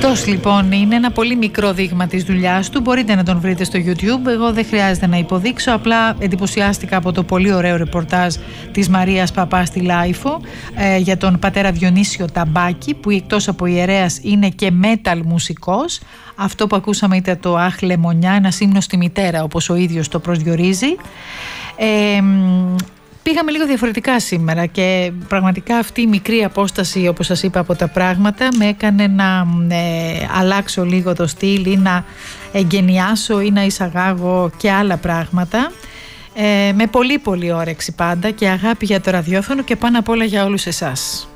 Αυτός λοιπόν είναι ένα πολύ μικρό δείγμα της δουλειάς του. Μπορείτε να τον βρείτε στο YouTube. Εγώ δεν χρειάζεται να υποδείξω. Απλά εντυπωσιάστηκα από το πολύ ωραίο ρεπορτάζ της Μαρίας Παπά στη Λάιφο για τον πατέρα Διονύσιο Ταμπάκη, που εκτός από ιερέας είναι και metal μουσικός. Αυτό που ακούσαμε ήταν το «Αχ Λεμονιά», ένα ύμνο στη μητέρα, όπως ο ίδιος το προσδιορίζει. Πήγαμε λίγο διαφορετικά σήμερα και πραγματικά αυτή η μικρή απόσταση, όπως σας είπα, από τα πράγματα με έκανε να αλλάξω λίγο το στυλ ή να εγκαινιάσω ή να εισαγάγω και άλλα πράγματα, με πολύ πολύ όρεξη πάντα και αγάπη για το ραδιόφωνο και πάνω απ' όλα για όλους εσάς.